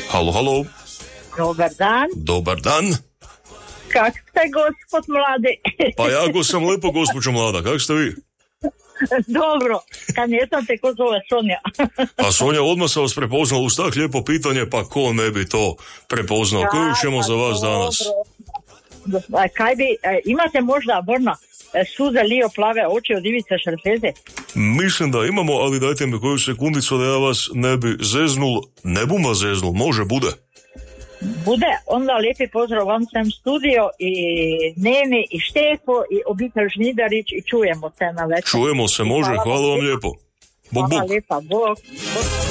Halo, halo. Dobar dan. Dobar dan. Kak ste, gospod mladi? Pa jako sam lepo, gospođo mlada, kak ste vi? Dobro, kad nisam te ko zove Sonja. A Sonja, odmah sam vas prepoznala uz tak lijepo pitanje, pa ko ne bi to prepoznao? Koju ćemo za vas danas? Kaj bi, imate možda vrna suze lio plave oči od Ivice Šerfeze? Mislim da imamo, ali dajte mi koju sekundicu da ja vas ne bi zeznul. Ne bum vas zeznul, može, bude. Bude, onda lijepi pozdrav vam sam studio i Nemi i Štefo i obitelj Žnidarić i čujemo se na večer. Čujemo se, može, hvala vam lijepo. Bog, bog. Hvala lijepa, bog.